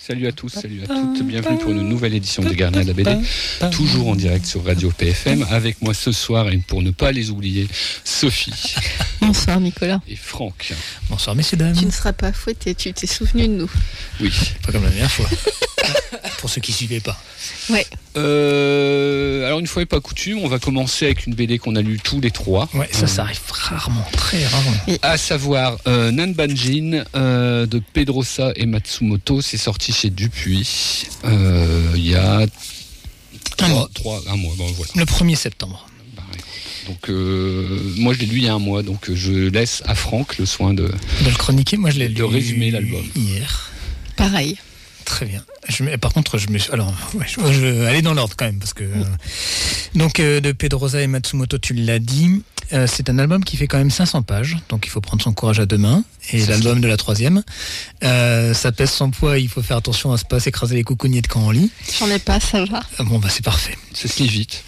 Salut à tous, salut à toutes. Bienvenue pour une nouvelle édition des Gardiens de la BD. Toujours en direct sur Radio PFM. Avec moi ce soir, et pour ne pas les oublier, Sophie. Bonsoir Nicolas. Et Franck. Bonsoir messieurs, dames. Tu ne seras pas fouetté, tu t'es souvenu de nous. Oui. Pas comme la dernière fois. Pour ceux qui ne suivaient pas. Ouais. Alors une fois n'est pas coutume, on va commencer avec une BD qu'on a lue tous les trois. Ouais, ça arrive rarement, très rarement. À savoir Nanbanjin de Pedrosa et Matsumoto. C'est sorti chez Dupuis il y a un mois. Bon, voilà. Le 1er septembre. Donc moi je l'ai lu il y a un mois, donc je laisse à Franck le soin de le chroniquer. Moi je l'ai lu de résumer l'album hier. Pareil. Très bien. Par contre, je vais aller dans l'ordre quand même parce que donc de Pedrosa et Matsumoto, tu l'as dit, c'est un album qui fait quand même 500 pages, donc il faut prendre son courage à deux mains. Et c'est l'album de la 3e, ça pèse son poids. Il faut faire attention à se pas s'écraser les coucougnettes quand on lit. J'en ai pas, ça va. Bon c'est parfait. Ça se lit vite.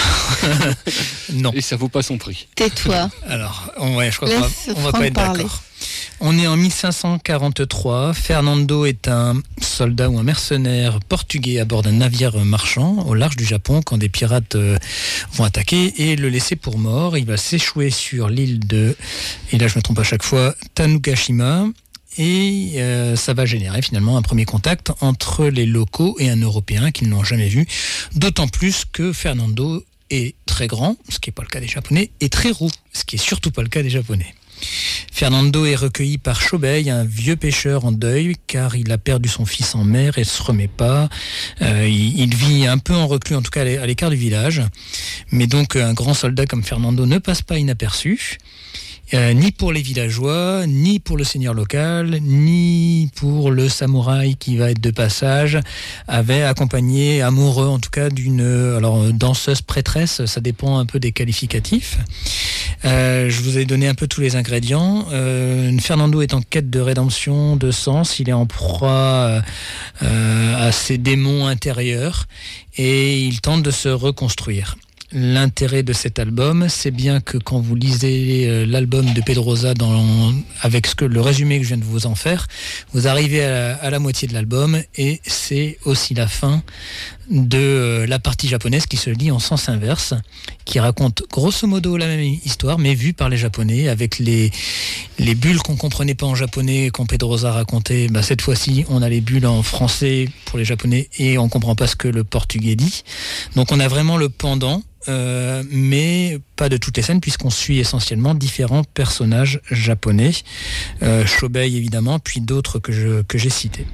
Non. Et ça vaut pas son prix. Tais-toi. Alors, je crois qu'on va pas être parler. d'accord. On est en 1543. Fernando est un soldat ou un mercenaire portugais à bord d'un navire marchand au large du Japon quand des pirates vont attaquer et le laisser pour mort. Il va s'échouer sur l'île de, et là je me trompe à chaque fois, Tanugashima. Et ça va générer finalement un premier contact entre les locaux et un Européen qu'ils n'ont jamais vu. D'autant plus que Fernando est très grand, ce qui n'est pas le cas des Japonais, et très roux, ce qui n'est surtout pas le cas des Japonais. Fernando est recueilli par Chobei, un vieux pêcheur en deuil, car il a perdu son fils en mer et ne se remet pas. Il vit un peu en reclus, en tout cas à l'écart du village. Mais donc un grand soldat comme Fernando ne passe pas inaperçu. Ni pour les villageois, ni pour le seigneur local, ni pour le samouraï qui va être de passage, avait accompagné, amoureux en tout cas, d'une danseuse prêtresse, ça dépend un peu des qualificatifs. Je vous ai donné un peu tous les ingrédients. Fernando est en quête de rédemption, de sens, il est en proie à ses démons intérieurs et il tente de se reconstruire. L'intérêt de cet album, c'est bien que quand vous lisez l'album de Pedrosa avec le résumé que je viens de vous en faire, vous arrivez à la moitié de l'album et c'est aussi la fin de la partie japonaise qui se lit en sens inverse, qui raconte grosso modo la même histoire mais vue par les Japonais avec les bulles qu'on comprenait pas en japonais quand Pedrosa racontait. Cette fois-ci on a les bulles en français pour les Japonais et on comprend pas ce que le portugais dit. Donc on a vraiment le pendant. Mais pas de toutes les scènes puisqu'on suit essentiellement différents personnages japonais, Chobei évidemment, puis d'autres que j'ai cités.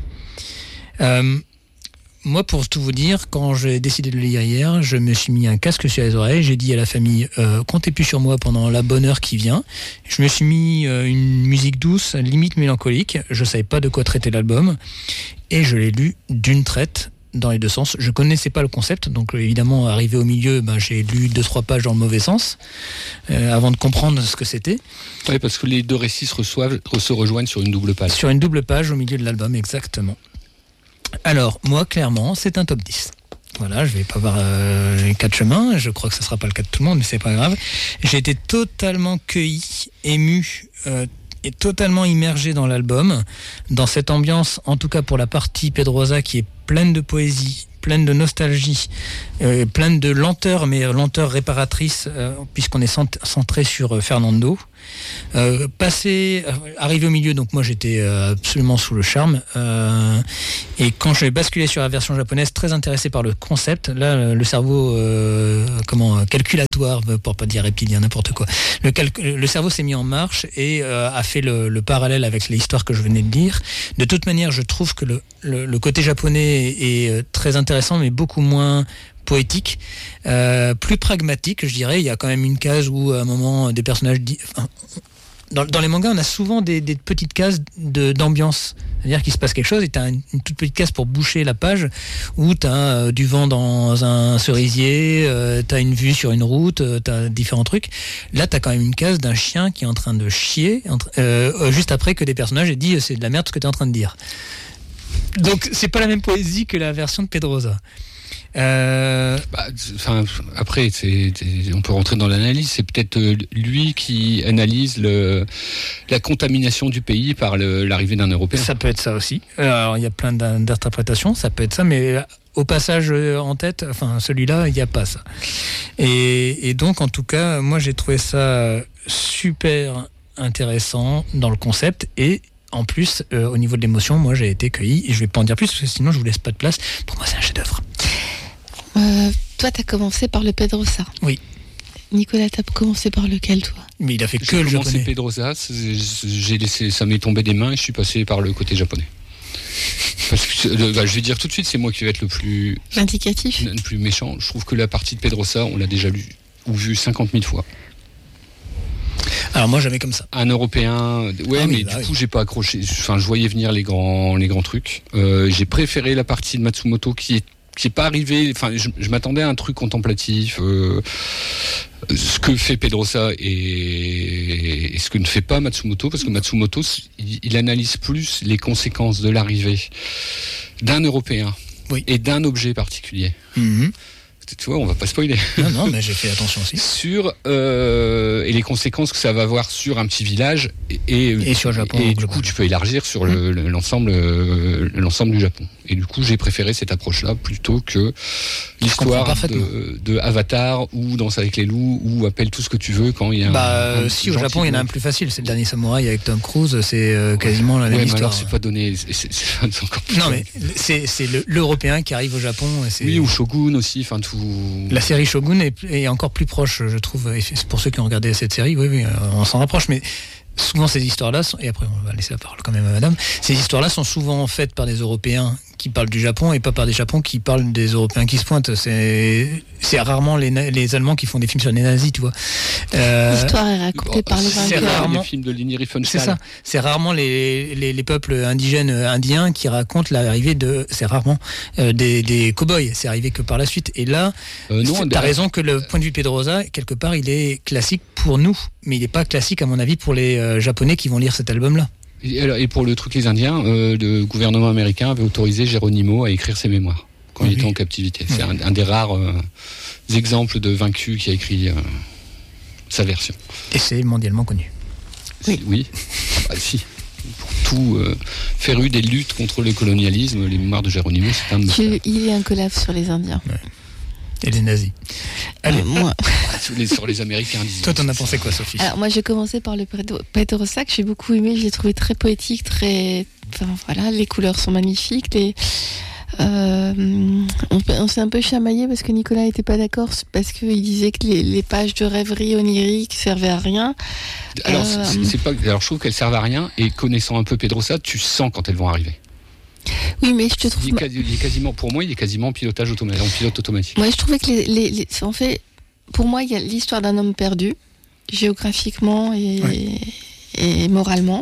Moi, pour tout vous dire, quand j'ai décidé de le lire hier, je me suis mis un casque sur les oreilles, j'ai dit à la famille comptez plus sur moi pendant la bonne heure qui vient. Je me suis mis une musique douce, limite mélancolique, je savais pas de quoi traiter l'album et je l'ai lu d'une traite. Dans les deux sens. Je connaissais pas le concept, donc évidemment, arrivé au milieu, j'ai lu 2-3 pages dans le mauvais sens, avant de comprendre ce que c'était. Oui, parce que les deux récits se rejoignent sur une double page. Sur une double page au milieu de l'album, exactement. Alors, moi, clairement, c'est un top 10. Voilà, je vais pas voir les 4 chemins, je crois que ça sera pas le cas de tout le monde, mais c'est pas grave. J'ai été totalement cueilli, ému, et totalement immergé dans l'album, dans cette ambiance, en tout cas pour la partie Pedrosa qui est pleine de poésie, pleine de nostalgie, pleine de lenteur, mais lenteur réparatrice, puisqu'on est centré sur Fernando. Arrivé au milieu, donc moi j'étais absolument sous le charme. Et quand j'ai basculé sur la version japonaise, très intéressé par le concept, là le cerveau calculatoire, pour pas dire reptilien, n'importe quoi. Le cerveau s'est mis en marche et a fait le parallèle avec l'histoire que je venais de lire. De toute manière, je trouve que le côté japonais est très intéressant, mais beaucoup moins poétique, plus pragmatique, je dirais. Il y a quand même une case où à un moment des personnages dans les mangas, on a souvent des petites cases d'ambiance. C'est-à-dire qu'il se passe quelque chose et tu as une toute petite case pour boucher la page où tu as du vent dans un cerisier, tu as une vue sur une route, tu as différents trucs. Là, tu as quand même une case d'un chien qui est en train de chier juste après que des personnages aient dit c'est de la merde ce que tu es en train de dire. Donc, c'est pas la même poésie que la version de Pedrosa. Après, on peut rentrer dans l'analyse. C'est peut-être lui qui analyse la contamination du pays par l'arrivée d'un Européen. Ça peut être ça aussi. Alors, il y a plein d'interprétations. Ça peut être ça, mais au passage en tête, celui-là, il n'y a pas ça. Et donc, en tout cas, moi, j'ai trouvé ça super intéressant dans le concept et en plus, au niveau de l'émotion, moi j'ai été cueilli et je vais pas en dire plus parce que sinon je vous laisse pas de place. Pour moi, c'est un chef-d'œuvre. Toi, t'as commencé par le Pedrosa. Oui. Nicolas, t'as commencé par lequel, toi ? Mais il a fait que le japonais. J'ai commencé Pedrosa, j'ai laissé, ça m'est tombé des mains et je suis passé par le côté japonais. Parce que, je vais dire tout de suite, c'est moi qui vais être le plus indicatif, le plus méchant. Je trouve que la partie de Pedrosa, on l'a déjà lu ou vu 50 000 fois. Alors moi jamais comme ça. Un Européen, du coup j'ai pas accroché. Enfin, je voyais venir les grands trucs. J'ai préféré la partie de Matsumoto qui est pas arrivée. Enfin, je m'attendais à un truc contemplatif. Ce que fait Pedrosa et ce que ne fait pas Matsumoto, parce que Matsumoto il analyse plus les conséquences de l'arrivée d'un Européen et d'un objet particulier. Mm-hmm. Tu vois, on va pas spoiler. Non, mais j'ai fait attention aussi. Et les conséquences que ça va avoir sur un petit village et sur le Japon. Et du coup, tu peux élargir sur l'ensemble du Japon. Et du coup, j'ai préféré cette approche-là plutôt que l'histoire de Avatar ou Danse avec les loups ou appelle tout ce que tu veux quand il y a si au Japon, il y en a un plus facile, c'est le dernier samouraï avec Tom Cruise, c'est quasiment la même histoire. Alors, c'est pas donné, c'est encore plus. Non, mais c'est l'Européen qui arrive au Japon. Oui, ou Shogun aussi, tout. La série Shogun est encore plus proche, je trouve. Et pour ceux qui ont regardé cette série, oui, on s'en rapproche, mais souvent ces histoires-là, et après on va laisser la parole quand même à madame, ces histoires-là sont souvent faites par des Européens qui parlent du Japon et pas par des Japons qui parlent des Européens qui se pointent. C'est rarement les Allemands qui font des films sur les nazis, tu vois. L'histoire est racontée par les vainqueurs. C'est rarement les films de Leni Riefenstahl. C'est ça. C'est rarement les peuples indigènes indiens qui racontent l'arrivée c'est rarement des cow-boys. C'est arrivé que par la suite. Et là, t'as raison que le point de vue Pedrosa, quelque part, il est classique pour nous, mais il n'est pas classique à mon avis pour les Japonais qui vont lire cet album-là. Et pour le truc les Indiens, le gouvernement américain avait autorisé Geronimo à écrire ses mémoires quand il était en captivité. C'est un des rares exemples de vaincu qui a écrit sa version. Et c'est mondialement connu. Oui. Si. Pour tout féru des luttes contre le colonialisme, les mémoires de Geronimo, c'est un de il est un collab sur les Indiens. Ouais. Et les nazis. Allez, moi. Sur les Américains. Toi, t'en as pensé quoi, Sophie ? Alors, moi, j'ai commencé par le Pedrosa, que j'ai beaucoup aimé. Je l'ai trouvé très poétique, très. Enfin, voilà, les couleurs sont magnifiques. On s'est un peu chamaillé parce que Nicolas n'était pas d'accord, parce qu'il disait que les pages de rêverie onirique servaient à rien. Alors, alors je trouve qu'elles servent à rien, et connaissant un peu Pedrosa, tu sens quand elles vont arriver. Oui, mais je te trouve. Pour moi, il est quasiment en pilote automatique. Moi, je trouvais que en fait, pour moi, il y a l'histoire d'un homme perdu, géographiquement et moralement,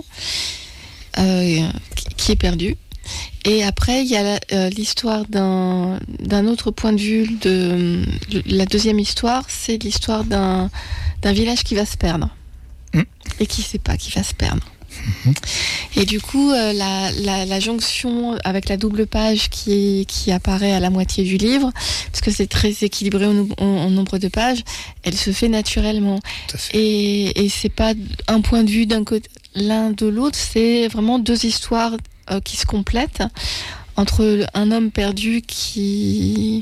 qui est perdu. Et après, il y a l'histoire d'un autre point de vue. La deuxième histoire, c'est l'histoire d'un village qui va se perdre. Et qui ne sait pas qu'il va se perdre. Et du coup, la jonction avec la double page qui apparaît à la moitié du livre, parce que c'est très équilibré en nombre de pages, elle se fait naturellement. Et c'est pas un point de vue d'un côté, l'un de l'autre, c'est vraiment deux histoires qui se complètent entre un homme perdu qui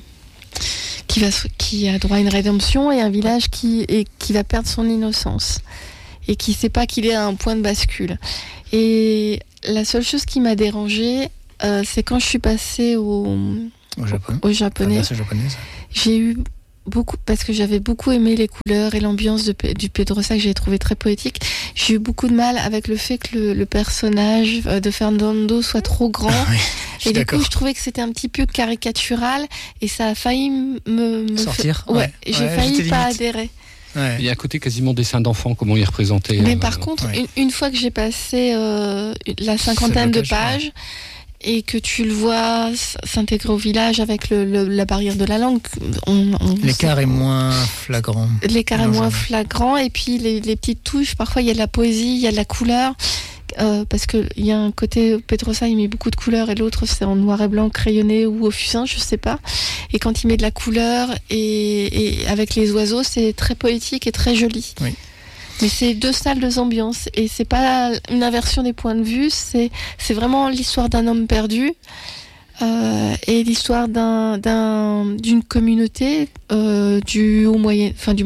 a droit à une rédemption et un village qui va perdre son innocence et qui ne sait pas qu'il est à un point de bascule. Et la seule chose qui m'a dérangée, c'est quand je suis passée au japonais. J'ai eu beaucoup, parce que j'avais beaucoup aimé les couleurs et l'ambiance du Pedrosa que j'ai trouvé très poétique. J'ai eu beaucoup de mal avec le fait que le personnage de Fernando soit trop grand. Et du coup, je trouvais que c'était un petit peu caricatural et ça a failli me sortir. J'ai failli pas adhérer. Ouais. Il y a un côté quasiment dessin d'enfant, comment il est représenté. Mais par contre, une fois que j'ai passé la cinquantaine de pages et que tu le vois s'intégrer au village avec la barrière de la langue, l'écart est moins flagrant. L'écart est moins flagrant, et puis les petites touches, parfois il y a de la poésie, il y a de la couleur. parce qu'il y a un côté, Pedrosa il met beaucoup de couleurs et l'autre c'est en noir et blanc crayonné ou au fusain, je sais pas. Et quand il met de la couleur et avec les oiseaux, c'est très poétique et très joli. Oui. Mais c'est deux salles, deux ambiances, et c'est pas une inversion des points de vue, c'est vraiment l'histoire d'un homme perdu. Et l'histoire d'une communauté du Moyen Âge,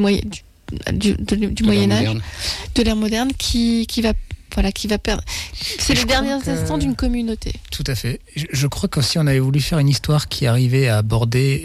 de l'ère moderne qui va perdre. C'est les derniers instants d'une communauté. Tout à fait. Je crois qu'aussi on avait voulu faire une histoire qui arrivait à aborder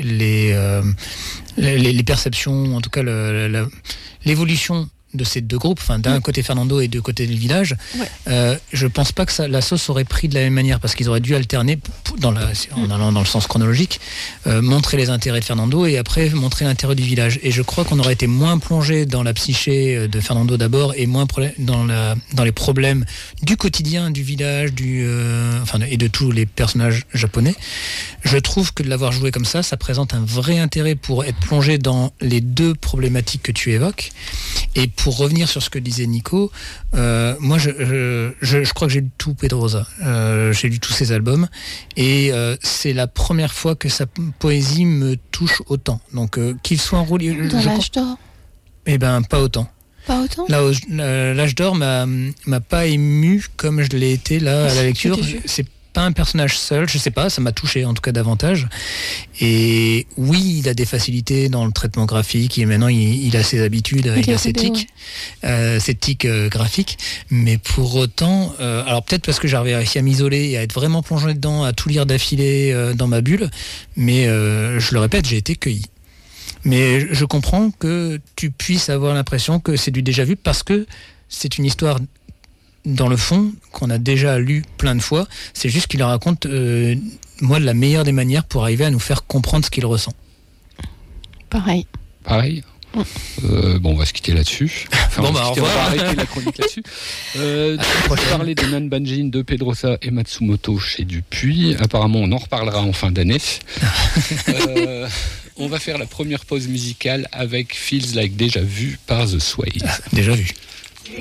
les perceptions, en tout cas l'évolution de ces deux groupes, enfin d'un côté Fernando et de côté du village. Ouais. Je pense pas que la sauce aurait pris de la même manière, parce qu'ils auraient dû alterner en allant dans le sens chronologique, montrer les intérêts de Fernando et après montrer l'intérêt du village. Et je crois qu'on aurait été moins plongé dans la psyché de Fernando d'abord et moins dans les problèmes du quotidien du village, et de tous les personnages japonais. Je trouve que de l'avoir joué comme ça présente un vrai intérêt pour être plongé dans les deux problématiques que tu évoques. Et pour revenir sur ce que disait Nico, moi je crois que j'ai lu tout Pedrosa, j'ai lu tous ses albums et c'est la première fois que sa poésie me touche autant. Donc qu'il soit enroulé dans l'âge d'or. Eh ben pas autant. Pas autant. Là, l'âge d'or m'a pas ému comme je l'ai été là à la lecture. C'est pas un personnage seul, je sais pas, ça m'a touché en tout cas davantage. Et oui, il a des facilités dans le traitement graphique, et maintenant il a ses habitudes, il a ses tics, graphiques, mais pour autant, alors peut-être parce que j'ai réussi à m'isoler et à être vraiment plongé dedans, à tout lire d'affilée dans ma bulle, mais je le répète, j'ai été cueilli. Mais je comprends que tu puisses avoir l'impression que c'est du déjà vu, parce que c'est une histoire dans le fond qu'on a déjà lu plein de fois. C'est juste qu'il la raconte moi de la meilleure des manières pour arriver à nous faire comprendre ce qu'il ressent. Pareil. Bon, on va se quitter là-dessus. Au revoir. On va arrêter la chronique là-dessus. On va parler de Nanbanjin, de Pedrosa et Matsumoto chez Dupuis. Apparemment, on en reparlera en fin d'année. On va faire la première pause musicale avec Feels Like Déjà Vu par The Sways. Déjà vu.